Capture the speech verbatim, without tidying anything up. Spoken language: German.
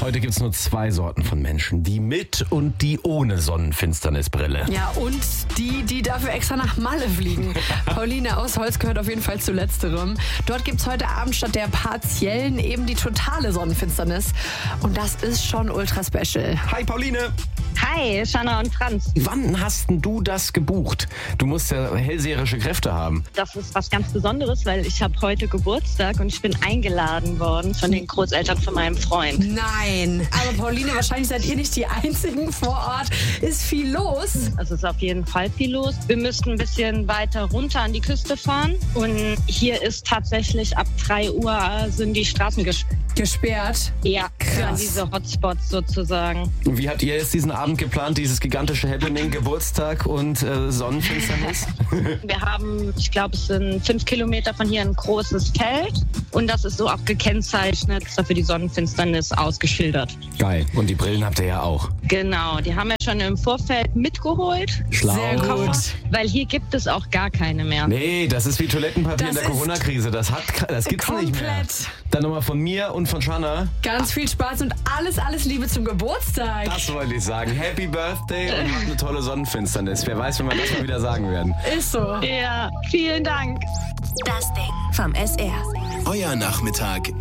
Heute gibt es nur zwei Sorten von Menschen. Die mit und die ohne Sonnenfinsternisbrille. Ja, und die, die dafür extra nach Malle fliegen. Pauline aus Holz gehört auf jeden Fall zu letzterem. Dort gibt es heute Abend statt der partiellen eben die totale Sonnenfinsternis. Und das ist schon ultra special. Hi Pauline! Hi, Shanna und Franz. Wann hast denn du das gebucht? Du musst ja hellseherische Kräfte haben. Das ist was ganz Besonderes, weil ich habe heute Geburtstag und ich bin eingeladen worden von den Großeltern von meinem Freund. Nein, aber Pauline, wahrscheinlich seid ihr nicht die Einzigen vor Ort. Ist viel los? Es ist auf jeden Fall viel los. Wir müssten ein bisschen weiter runter an die Küste fahren. Und hier ist tatsächlich ab drei Uhr sind die Straßen gesperrt. Gesperrt? Ja, für Krass. diese Hotspots sozusagen. Und wie habt ihr jetzt diesen Abend geplant, dieses gigantische Happening, Geburtstag und äh, Sonnenfinsternis? Wir haben, ich glaube, es sind fünf Kilometer von hier ein großes Feld. Und das ist so auch gekennzeichnet, dafür die Sonnenfinsternis ausgeschildert. Geil. Und die Brillen habt ihr ja auch. Genau, die haben wir schon im Vorfeld mitgeholt. Schlau. Sehr gut. Weil hier gibt es auch gar keine mehr. Nee, das ist wie Toilettenpapier Das in der ist Corona-Krise. Das, hat, das gibt's nicht mehr. komplett. Dann nochmal von mir und von Shanna. Ganz viel Spaß und alles, alles Liebe zum Geburtstag. Das wollte ich sagen. Happy Birthday und habt eine tolle Sonnenfinsternis. Wer weiß, wenn wir das mal wieder sagen werden. Ist so. Ja, vielen Dank. Das Ding vom S R. Euer Nachmittag